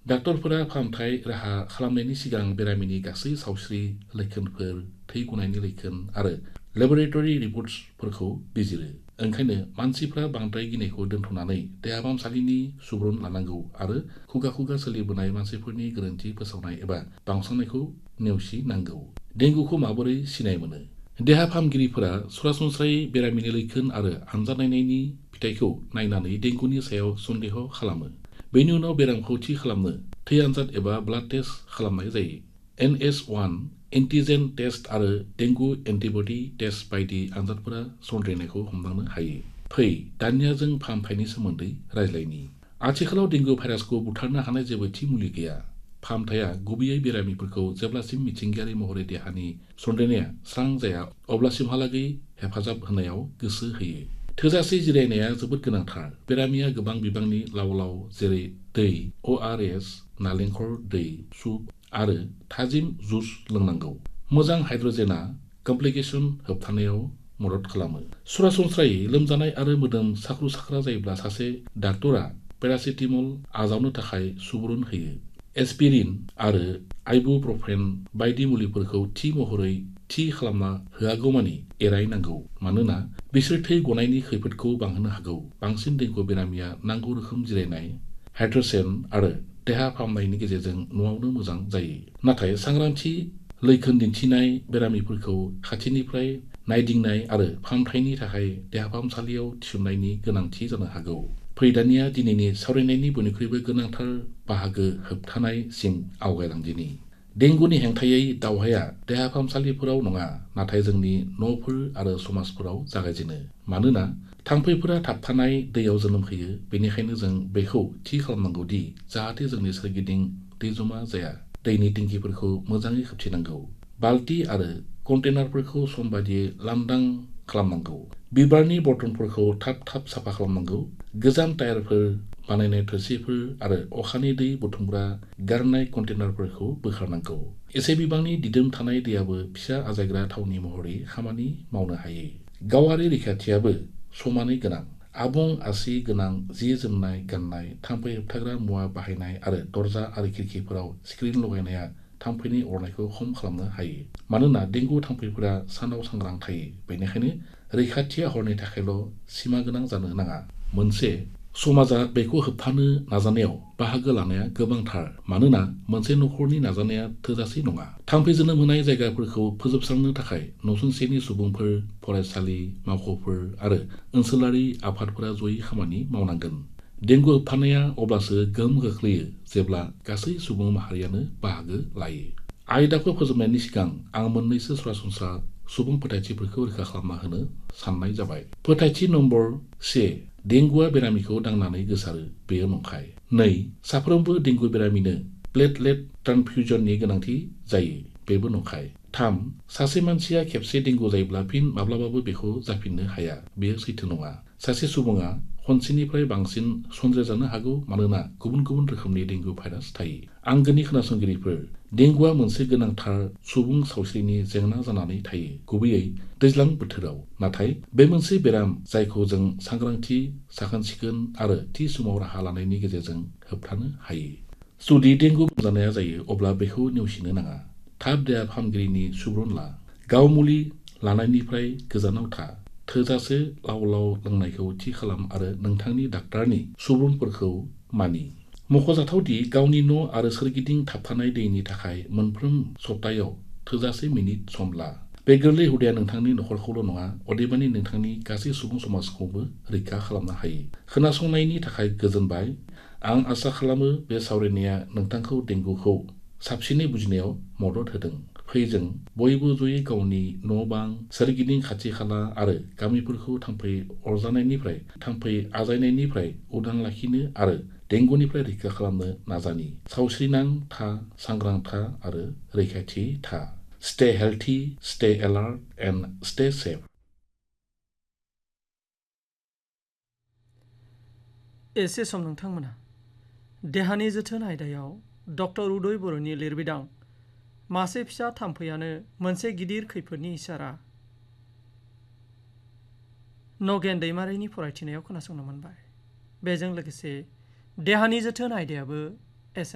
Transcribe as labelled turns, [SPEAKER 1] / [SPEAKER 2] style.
[SPEAKER 1] डाक्टरफोरा फाहामथाय राहा खालामनायनि सिगां बेरामिनि गासै सावस्रि लैखोनफोर, थै गनायनि लैखोन आरो लेबरेटरि रिपर्टफोरखौ बिजिरो। ओंखायनो मानसिफ्रा बांद्राय गिनायखौ दोनथ'नानै देहा फाहामसालिनि सुबुरुन लानांगौ आरो खुगा सोलिबोनाय मानसिफोरनि गोरोन्थि फोसावनाय एबा बांसावनायखौ नेवसिनांगौ। डेंगुखौ माबोरै सिनाय मोनो? देहा फाहामगिरिफोरा सरासनस्रायै बेरामिनि लैखोन आरो आनजाद नायनायनि फिथायखौ नायनानै डेंगुनि सायाव सन्देह खालामो। बेनि उनाव बेरामखौ थि खालामनो थै आनजाद एबा ब्लाड टेस्ट खालामनाय जायो। NS1 एन्टिजेन टेस्ट आरो डेंगु एन्टिबडि टेस्ट बायदि आनजादफोरा सन्देरनायखौ हमदांनो हायो। फै दानिया जों फाहामथायनि सोमोन्दै रायज्लायनि। आथिखालाव डेंगु भाइरासखौ बुथारनो हानाय जेबो थि मुलि गैया। फाहामथाया गुबैयै बेरामिफोरखौ जेब्लासिम मिथिंगायारि महरै देहानि सन्देरनाया स्रां जाया अब्लासिमहालागै हेफाजाब होनायाव गोसो होयो। थोजासे जिरायनाया जोबोद गोनांथार। बेरामिया गोबां बिबांनि लाव जेरै दै, ORS, नालेंखर दै, सुप आरो थाजिम जुस लोंनांगौ। मोजां हाइड्रजेनआ कमप्लिकेशन होबथानायाव मदद खालामो। सरासनस्रायै लोमजानाय आरो मोदोम साख्रु-साख्रा जायोब्ला सासे डाक्टरा पेरासिटामल आजावनो थाखाय सुबुरुन होयो। एस्पिरिन आरो आइबुप्रफेन बायदि मुलिफोरखौ थि महरै थि खालामना होआगौमानि एरायनांगौ, मानोना बिसोर थै गनायनि खैफोदखौ बांहोनो हागौ। बांसिन डेंगु बेरामिया नांगौ रोखोम जिरायनाय, हाइड्रेशन आरो देहा फाहामनायनि गेजेरजों न'आवनो मोजां जायो। नाथाय सांग्रांथि लैखोन दिन्थिनाय बेरामिफोरखौ खाथिनिफ्राय नायदिंनाय आरो फाहामथायनि थाखाय देहा फाहामसालियाव थिसननायनि गोनांथि जानो हागौ। फै दानिया दिनैनि सावरायनायनि बयनिख्रुइबो गोनांथार बाहागो होबथानायसिम आवगायलांदिनि। डेंगुनि हेंथायै दावहाया देहा फाहामसालिफोराव नङा, नाथाय जोंनि न'फोर आरो समाजफोराव जागायजेनो। मानोना थाम्फैफोरा थाबथानाय दैयाव जोनोम होयो, बेनिखायनो जों बेखौ थि खालामनांगौ दि जाहाथे जोंनि सोरगिदिं दै जमा जाया। दैनि टेंकिफोरखौ मोजाङै खोबथेनांगौ। बाल्टी आरो कन्टेनारफोरखौ सम बादियै लांदां खालामनांगौ। बिबारनि बर्तनफोरखौ थाब साफा खालामनांगौ। गोजाम टायारफोर, बानायनाय थोरसिफोर आरो अखानि दै बुथुमग्रा गारनाय कन्टेनारफोरखौ बोखारनांगौ। एसे बिबांनि दिदोम थानाय दैयाबो फिसा आजायग्रा थावनि महरै खामानि मावनो हायो। गावारि रैखाथियाबो समानै गोनां। आबुं आसि गोनां जि-जोमनाय गाननाय, थाम्फै होबथाग्रा मुवा बाहायनाय आरो दरजा आरो खिरखिफोराव स्क्रिन लगायनाया थाम्फैनि अरनायखौ खम खालामनो हायो। मानोना डेंगु थाम्फैफोरा सानाव सांग्रां थायो, बेनिखायनो रैखाथिया हरनि थाखायल' सिमागोनां जानो नाङा। मोनसे समाजा बेखौ होबथानो नाजानायाव बाहागो लानाया गोबांथार, मानोना मोनसे नखरनि नाजानाया थोजासे नङा। थाम्फै जोनोम होनाय जायगाफोरखौ फोजोबस्रांनो थाखाय नसुंसेनि सुबुंफोर, फरायसालि, मावख'फोर आरो ओनसोलारि आफादफोरा जयै खामानि मावनांगोन। डेंगु होबथानाया अब्लासो गोहोम खोख्लैयो जेब्ला गासै सुबुं माहारियानो बाहागो लायो। आयदाखौ फोजोबनायनि सिगां आं मोन्नैसो सरासनस्रा सुबुं फोथायथिफोरखौ रोखा खालामना होनो साननाय जाबाय। फोथायथि नम्बर 1, डेंगुआ बेरामिखौ दांनानै गोसारो, बेयो नंखाय। 2, साफ्रोमबो डेंगु बेरामिनो प्लेटलेट ट्रान्सफ्यूजननि गोनांथि जायो, बेबो नंखाय। 3, सासे मानसिया खेबसे डेंगु जायोब्ला फिन माब्लाबाबो बेखौ जाफिननो हाया, बेयो सैथो नङा। सासे सुबुङा खनसेनिफ्राय बांसिन सन्देरजानो हागौ मानोना गुबुन रोखोमनि डेंगु भाइरास थायो। आंगोनि खोनासंगिरिफोर, डेंगुआ मोनसे गोनांथार सुबुं सावस्रिनि जेंना जानानै थायो, गुबैयै दैज्लां बोथोराव। नाथाय बे मोनसे बेराम जायखौ जों सांग्रांथि, साखोन-सिखोन आरो थि समाव राहा लानायनि गेजेरजों होबथानो हायो। जुदि डेंगु लोमजानाया जायो, अब्ला बेखौ नेवसिनो नाङा। थाब देहा फाहामगिरिनि सुबुरुन ला। गाव मुलि लानायनिफ्राय गोजानाव था। थोजासे लाव लोंनायखौ थि खालाम आरो नोंथांनि डाक्टारनि सुबुरुनफोरखौ मानि। मख'जाथाव दि गावनि न' आरो सोरगिदिं थाबथानाय दैनि थाखाय मोनफ्रोम सप्तायाव थोजासे मिनिट सम ला। बे गोरलै हुदाया नोंथांनि नखरखौल' नङा, अदेबानि नोंथांनि गासै सुबुं समाजखौबो रैखा खालामनो हायो। खोनासंनायनि थाखाय गोजोनबाय। आं आसा खालामो बे सावरायनाया नोंथांखौ डेंगुखौ साबसिनै बुजिनायाव मदद होदों। फै जों बयबो जयै गावनि न'-बां, सोरगिदिं खाथि-खाला आरो गामिफोरखौ थाम्फै अरजानायनिफ्राय, थाम्फै आजायनायनिफ्राय उदां लाखिनो आरो डेंगुनिफ्राय रैखा खालामनो नाजानि। सावस्रिनां था, सांग्रां था आरो रैखाथियै था। Stay healthy, stay alert and stay safe.
[SPEAKER 2] एसे सम नोंथांमोना देहानि जोथोन आयदायाव डक्टर उदय बर'नि लिरबिदां मासे फिसा थाम्फैयानो मोनसे गिदिर खैफोदनि इसारा नगेन दैमारिनि फरायथिनायाव खोनासंनो मोनबाय। बेजों लोगोसे देहानि जोथोन आयदायाबो